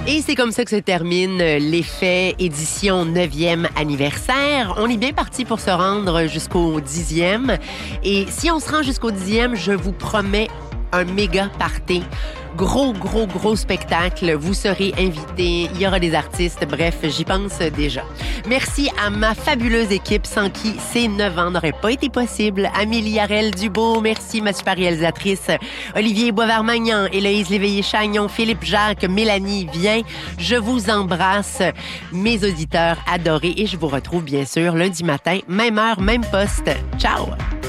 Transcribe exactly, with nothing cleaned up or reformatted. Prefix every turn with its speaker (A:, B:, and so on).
A: Et c'est comme ça que se termine l'Effet édition neuvième anniversaire. On est bien parti pour se rendre jusqu'au dixième. Et si on se rend jusqu'au dixième, je vous promets un méga party. Gros, gros, gros spectacle. Vous serez invités. Il y aura des artistes. Bref, j'y pense déjà. Merci à ma fabuleuse équipe sans qui ces neuf ans n'auraient pas été possibles. Amélie Harel-Dubois, merci ma super réalisatrice. Olivier Boisvert-Magnan, Héloïse Léveillé-Chagnon, Philippe Jacques, Mélanie Vien. Je vous embrasse, mes auditeurs adorés. Et je vous retrouve bien sûr lundi matin, même heure, même poste. Ciao!